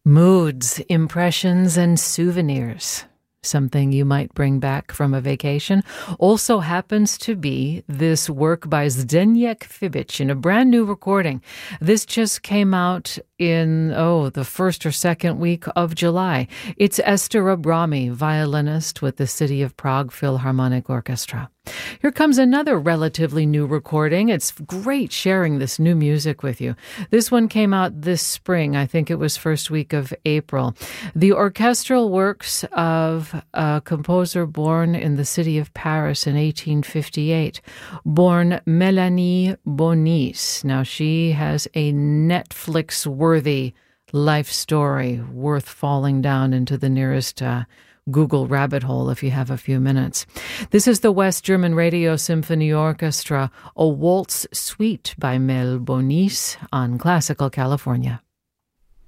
Moods, impressions, and souvenirs. Something you might bring back from a vacation also happens to be this work by Zdeněk Fibic in a brand new recording. This just came out in, the first or second week of July. It's Esther Abrami, violinist with the City of Prague Philharmonic Orchestra. Here comes another relatively new recording. It's great sharing this new music with you. This one came out this spring. I think it was first week of April. The orchestral works of a composer born in the city of Paris in 1858, born Mélanie Bonis. Now, she has a Netflix-worthy life story worth falling down into the nearest Google rabbit hole if you have a few minutes. This is the West German Radio Symphony Orchestra, a waltz suite by Mel Bonis on Classical California.